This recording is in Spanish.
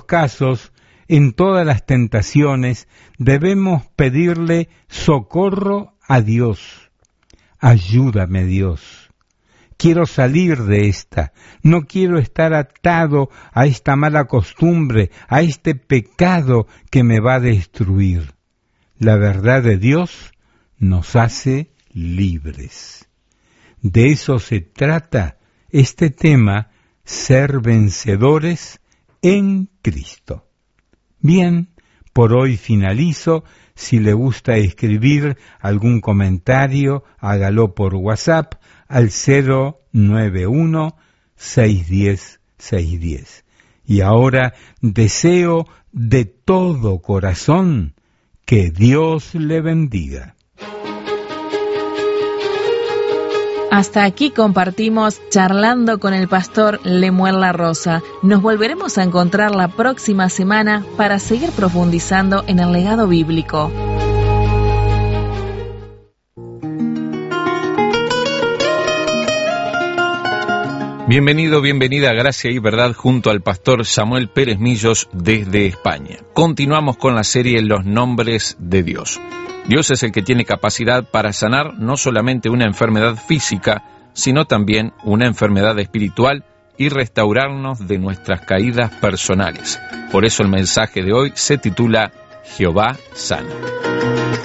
casos, en todas las tentaciones, debemos pedirle socorro a Dios. Ayúdame, Dios. Quiero salir de esta. No quiero estar atado a esta mala costumbre, a este pecado que me va a destruir. La verdad de Dios nos hace libres. De eso se trata este tema, ser vencedores en Cristo. Bien, por hoy finalizo. Si le gusta escribir algún comentario, hágalo por WhatsApp al 091-610-610. Y ahora deseo de todo corazón que Dios le bendiga. Hasta aquí compartimos Charlando con el pastor Lemuel La Rosa. Nos volveremos a encontrar la próxima semana para seguir profundizando en el legado bíblico. Bienvenido, bienvenida a Gracia y Verdad junto al pastor Samuel Pérez Millos desde España. Continuamos con la serie Los Nombres de Dios. Dios es el que tiene capacidad para sanar no solamente una enfermedad física, sino también una enfermedad espiritual y restaurarnos de nuestras caídas personales. Por eso el mensaje de hoy se titula Jehová sana.